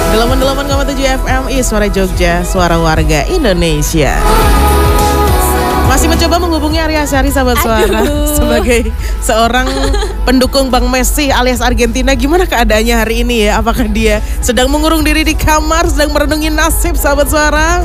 88,7 FMI Suara Jogja, suara warga Indonesia. Masih mencoba menghubungi Arya Syari sahabat suara sebagai seorang pendukung Bang Messi alias Argentina. Gimana keadaannya hari ini ya? Apakah dia sedang mengurung diri di kamar, sedang merenungi nasib sahabat suara?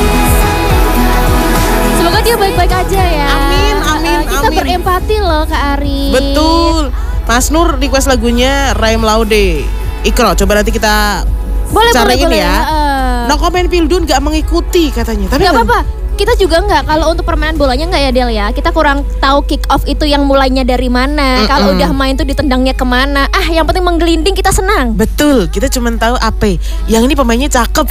Semoga dia baik-baik aja ya. Amin. Kita berempati loh Kak Ari. Betul. Mas Nur request lagunya Raim Laude Ikro. Coba nanti kita cariin ya. No comment Pildun gak mengikuti katanya. Tapi gak apa-apa. Kita juga enggak, kalau untuk permainan bolanya enggak ya Del ya. Kita kurang tahu kick off itu yang mulainya dari mana. Kalau udah main tuh ditendangnya kemana. Yang penting menggelinding kita senang. Betul, kita cuma tahu apa. Yang ini pemainnya cakep.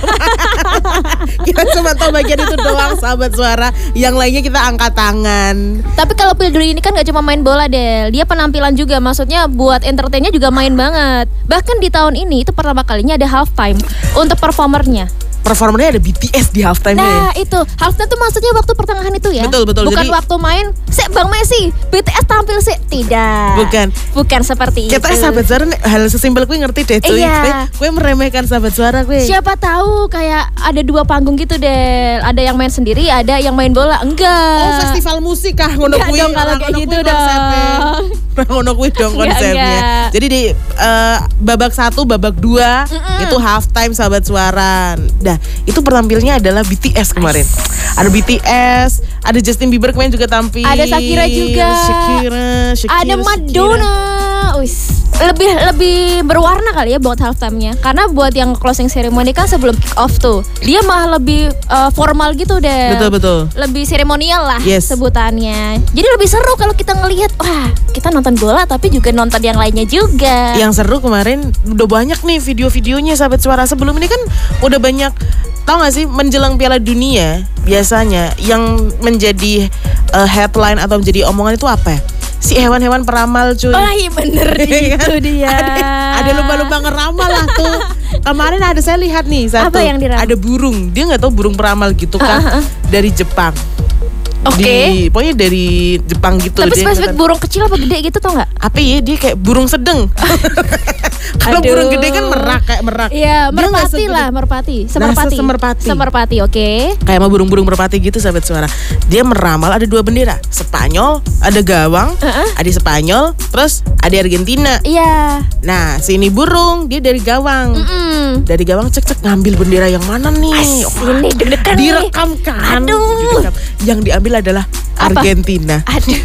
Kita cuma tahu bagian itu doang sahabat suara. Yang lainnya kita angkat tangan. Tapi kalau Pildun ini kan gak cuma main bola Del. Dia penampilan juga, maksudnya buat entertainnya juga main banget. Bahkan di tahun ini itu pertama kalinya ada halftime untuk performernya. Performernya ada BTS di halftime-nya. Nah itu, halftime tuh maksudnya waktu pertengahan itu ya. Betul. Bukan Jadi, waktu main, Bang Messi, BTS tampil sih. Tidak. Bukan seperti itu. Kita sahabat suara hal sesimpel gue ngerti deh cuy. Iya. Gue meremehkan sahabat suara gue. Siapa tahu kayak ada dua panggung gitu Del. Ada yang main sendiri, ada yang main bola. Enggak. Oh festival musik kah ngono kuwi. Dong kalau kayak gitu dong. Ngono kuwi dong konsepnya. Jadi di babak 1, babak 2 itu halftime sahabat suara. Nah, itu penampilnya adalah BTS kemarin. Ada BTS, ada Justin Bieber kemarin juga tampil. Ada Shakira juga. Shakira. Ada Madonna. Lebih berwarna kali ya buat halftime-nya. Karena buat yang closing ceremony kan sebelum kick off tuh, dia malah lebih formal gitu deh. Betul. Lebih seremonial lah sebutannya. Jadi lebih seru kalau kita ngelihat, wah kita nonton bola tapi juga nonton yang lainnya juga. Yang seru kemarin udah banyak nih video-videonya sahabat suara. Sebelum ini kan udah banyak, tahu gak sih menjelang Piala Dunia biasanya yang menjadi headline atau menjadi omongan itu apa ya? Si hewan-hewan peramal cuy. Oh iya bener itu dia. Ada lumba-lumba ngeramal lah tuh. Kemarin ada saya lihat nih satu. Apa yang diramal? Ada burung. Dia gak tahu burung peramal gitu kan. Dari Jepang. Oke. Pokoknya dari Jepang gitu. Tapi spesifik burung kecil apa gede gitu tau gak? Apa ya, dia kayak burung sedang. Kalau burung gede kan merak, kayak merak. Iya, merpati lah, merpati. Semerpati, oke. Kayak mau burung-burung merpati gitu sahabat suara. Dia meramal ada 2 bendera. Spanyol, ada gawang, ada Spanyol, terus ada Argentina. Iya. Nah, sini burung, dia dari gawang. Dari gawang cek ngambil bendera yang mana nih? Ini deg-degan nih. Direkam kan. Aduh. Yang diambil adalah Argentina. Aduh.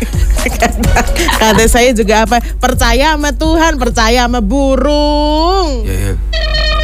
Kata saya juga apa? Percaya sama Tuhan, percaya sama burung.